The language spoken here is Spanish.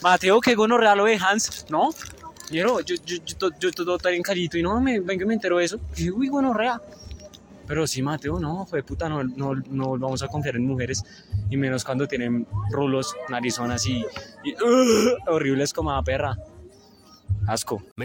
Mateo, que gonorrea lo de Hans, ¿no? Yo todo tan carito y no, vengo y me entero de eso. Y uy, gonorrea. Pero sí, Mateo, no, fue puta, no vamos a confiar en mujeres. Y menos cuando tienen rulos, narizonas y horribles como a perra. Asco.